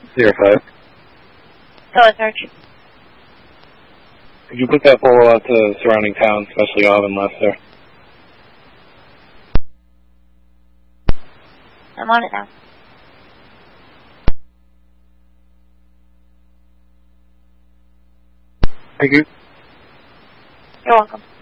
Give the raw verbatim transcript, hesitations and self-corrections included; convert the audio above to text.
Zero five. Still a search. Could you put that polo out to surrounding towns, especially Auburn, Leicester? I'm on it now. Thank you. You're welcome.